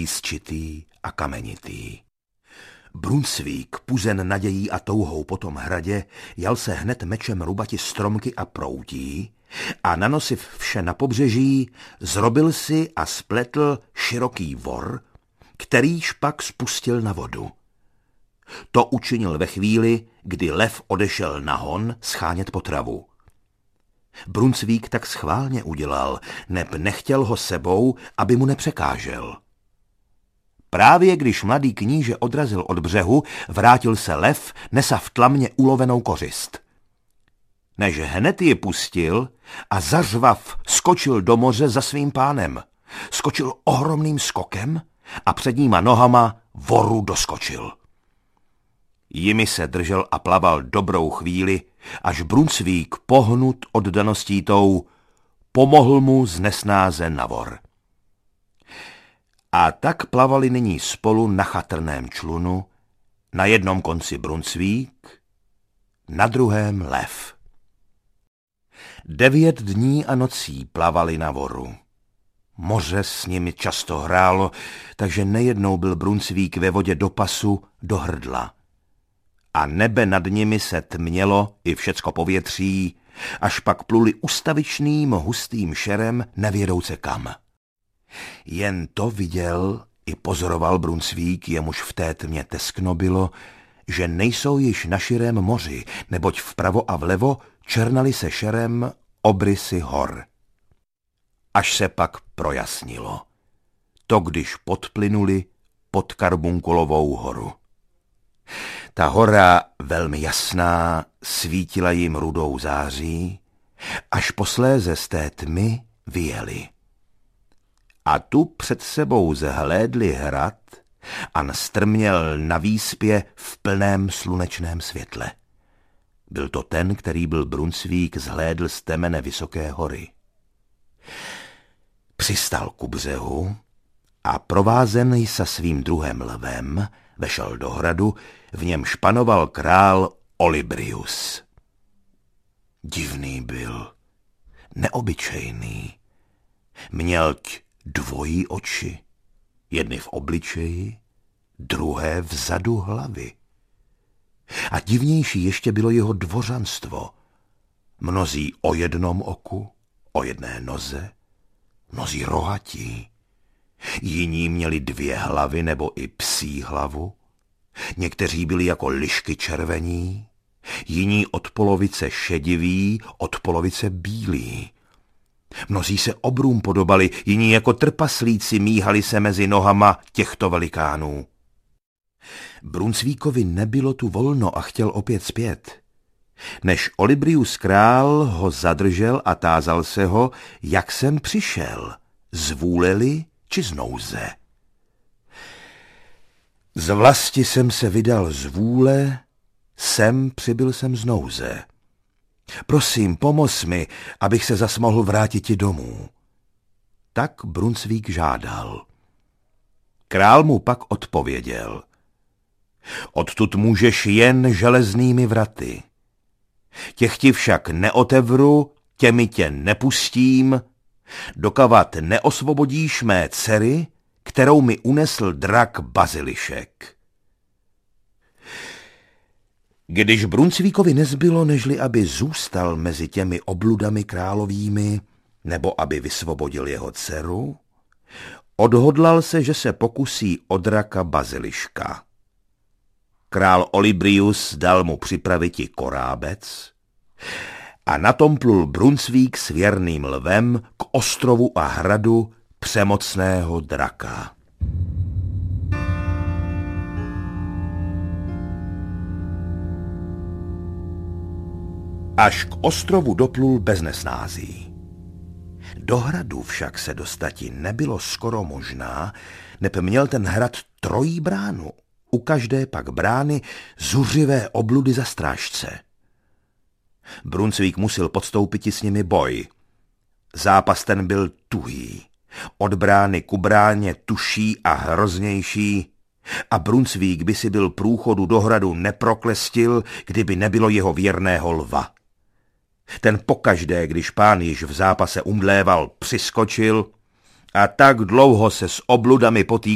písčitý a kamenitý. Brunsvík, puzen nadějí a touhou po tom hradě, jal se hned mečem rubati stromky a proutí a nanosiv vše na pobřeží, zrobil si a spletl široký vor, kterýž pak spustil na vodu. To učinil ve chvíli, kdy lev odešel na hon schánět potravu. Brunsvík tak schválně udělal, neb nechtěl ho sebou, aby mu nepřekážel. Právě když mladý kníže odrazil od břehu, vrátil se lev, nesa v tlamě ulovenou kořist. Než hned ji pustil a zařvav skočil do moře za svým pánem. Skočil ohromným skokem a předníma nohama voru doskočil. Jimi se držel a plaval dobrou chvíli, až Brunsvík, pohnut oddaností tou, pomohl mu z nesnáze na vor. A tak plavali nyní spolu na chatrném člunu, na jednom konci Brunsvík, na druhém lev. 9 dní a nocí plavali na voru. Moře s nimi často hrálo, takže nejednou byl Brunsvík ve vodě do pasu, do hrdla. A nebe nad nimi se tmělo i všecko povětří, až pak pluli ustavičným hustým šerem nevědouce kam. Jen to viděl i pozoroval Brunsvík, jemuž v té tmě teskno bylo, že nejsou již na širém moři, neboť vpravo a vlevo černaly se šerem obrysy hor. Až se pak projasnilo. To když podplynuli pod Karbunkulovou horu. Ta hora, velmi jasná, svítila jim rudou září, až posléze z té tmy vyjeli. A tu před sebou zhlédli hrad a strměl na výspě v plném slunečném světle. Byl to ten, který byl Brunsvík zhlédl z temene vysoké hory. Přistal ku břehu a provázený sa svým druhém lvem vešel do hradu, v němž panoval král Olybrius. Divný byl, neobyčejný. Mělť dvojí oči, jedny v obličeji, druhé vzadu hlavy. A divnější ještě bylo jeho dvořanstvo. Mnozí o jednom oku, o jedné noze, mnozí rohatí. Jiní měli 2 hlavy nebo i psí hlavu. Někteří byli jako lišky červení, jiní od polovice šediví, od polovice bílí. Mnozí se obrům podobali, jiní jako trpaslíci míhali se mezi nohama těchto velikánů. Brunsvíkovi nebylo tu volno a chtěl opět zpět. Než Olybrius král ho zadržel a tázal se ho, jak sem přišel, z vůle-li či z nouze. Z vlasti jsem se vydal z vůle, sem přibyl jsem z nouze. Prosím, pomoz mi, abych se zas mohl vrátit domů. Tak Brunsvík žádal. Král mu pak odpověděl. Odtud můžeš jen železnými vraty. Těch ti však neotevru, těmi tě nepustím, dokavat neosvobodíš mé dcery, kterou mi unesl drak Bazilišek. Když Brunsvíkovi nezbylo, nežli aby zůstal mezi těmi obludami královými, nebo aby vysvobodil jeho dceru, odhodlal se, že se pokusí o draka Baziliška. Král Olybrius dal mu připraviti korábec a na tom plul Brunsvík s věrným lvem k ostrovu a hradu přemocného draka. Až k ostrovu doplul bez nesnází. Do hradu však se dostati nebylo skoro možná, neb měl ten hrad 3 bránu, u každé pak brány zuřivé obludy za strážce. Brunsvík musel podstoupiti s nimi boj. Zápas ten byl tuhý, od brány ku bráně tuší a hroznější, a Brunsvík by si byl průchodu do hradu neproklestil, kdyby nebylo jeho věrného lva. Ten pokaždé, když pán již v zápase umdléval, přiskočil a tak dlouho se s obludami potýkal,